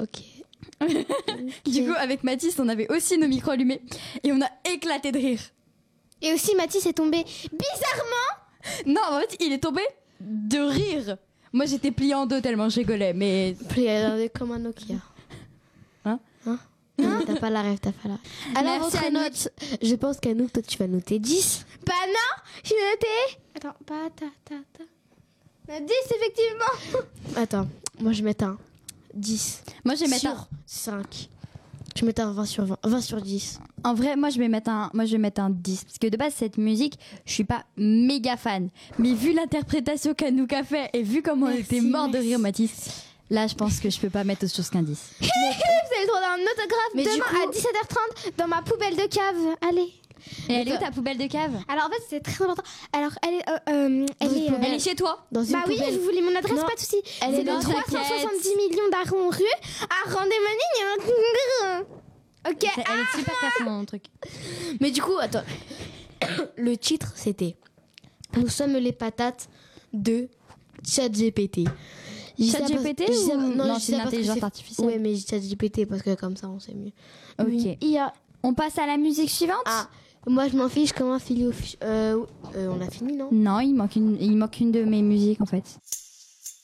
Ok. Du coup, avec Mathis, on avait aussi nos micros allumés et on a éclaté de rire. Et aussi, Mathis est tombé bizarrement. Non, en fait, il est tombé de rire. Moi, j'étais pliée en deux tellement je rigolais, mais... Plié comme un Nokia. Hein Non, t'as pas la rêve, Alors, Merci, votre Annick. note, je pense qu'Anouk, toi, tu vas noter 10. Bah non, j'ai noté. Attends, pas ta. 10 effectivement. Attends, moi, je mets un 10. Moi, je vais mettre sur 5. Je mets un 20 sur 20. 20 sur 10. En vrai, moi je vais mettre un 10 parce que de base cette musique, je suis pas méga fan, mais vu l'interprétation qu'Anouk a fait et vu comment on était mort de rire Mathis, là je pense que je peux pas mettre autre chose qu'un 10. Vous avez le droit d'un autographe Mais du demain coup- à 17h30 dans ma poubelle de cave. Allez. Et elle est où ta poubelle de cave? Alors en fait c'est très important. Alors elle est, une poubelle. Elle est chez toi? Dans une bah oui, poubelle. je voulais mon adresse, Non, pas de souci. elle C'est est le dans 370 millions d'Aron rue à Rendez-Manille. Ok. Elle est super classe mon truc. Mais du coup, attends. Le titre, c'était Nous sommes les patates de ChatGPT. ChatGPT ou... Non, c'est une intelligence artificielle. Ouais, mais ChatGPT parce que comme ça, on sait mieux. Ok. Une IA. On passe à la musique suivante? Ah, moi je m'en fiche comment filer au on a fini, non? Non, il manque une de mes musiques en fait.